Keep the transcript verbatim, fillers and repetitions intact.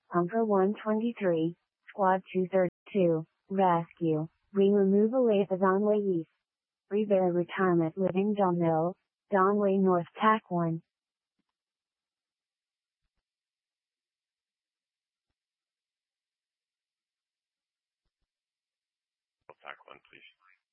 Umpra one twenty-three, Squad two thirty-two, Rescue. Ring removal Donway East. Rivera Retirement Living Don Mills, Donway North Tac one. Tac one, please.